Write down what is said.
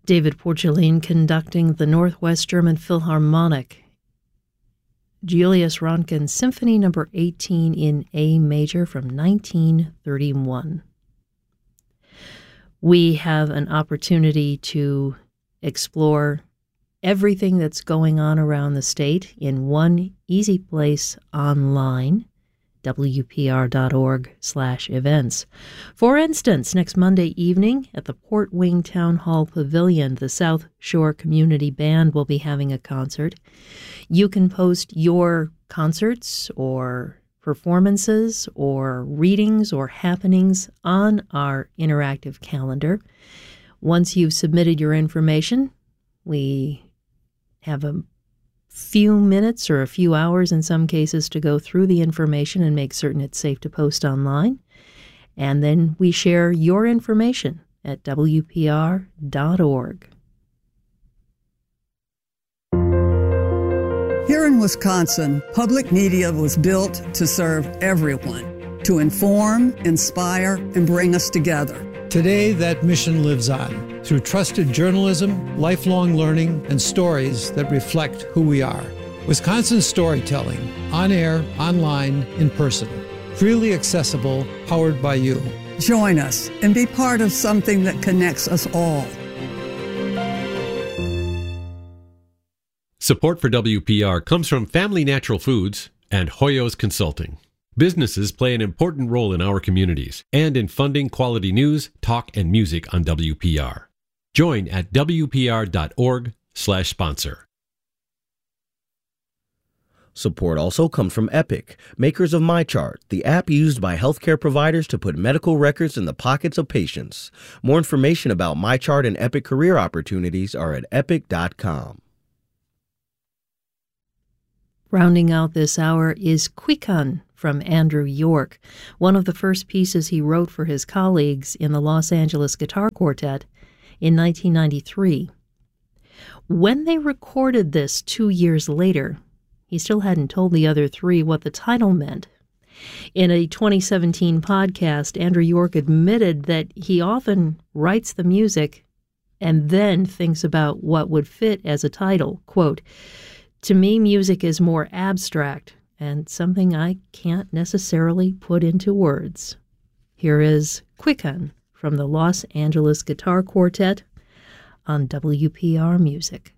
David Porcellin conducting the Northwest German Philharmonic, Julius Röntgen Symphony No. 18 in A major from 1931. We have an opportunity to explore everything that's going on around the state in one easy place online, wpr.org/events. For instance, next Monday evening at the Port Wing Town Hall Pavilion, the South Shore Community Band will be having a concert. You can post your concerts or performances or readings or happenings on our interactive calendar. Once you've submitted your information, we have a few minutes or a few hours in some cases to go through the information and make certain it's safe to post online. And then we share your information at WPR.org. Here in Wisconsin, public media was built to serve everyone, to inform, inspire, and bring us together. Today, that mission lives on through trusted journalism, lifelong learning, and stories that reflect who we are. Wisconsin storytelling, on air, online, in person. Freely accessible, powered by you. Join us and be part of something that connects us all. Support for WPR comes from Family Natural Foods and Hoyos Consulting. Businesses play an important role in our communities and in funding quality news, talk, and music on WPR. Join at wpr.org/sponsor. Support also comes from Epic, makers of MyChart, the app used by healthcare providers to put medical records in the pockets of patients. More information about MyChart and Epic career opportunities are at epic.com. Rounding out this hour is Quican from Andrew York, one of the first pieces he wrote for his colleagues in the Los Angeles Guitar Quartet in 1993. When they recorded this 2 years later, he still hadn't told the other three what the title meant. In a 2017 podcast, Andrew York admitted that he often writes the music and then thinks about what would fit as a title. Quote, "To me, music is more abstract and something I can't necessarily put into words." Here is Quican from the Los Angeles Guitar Quartet on WPR Music.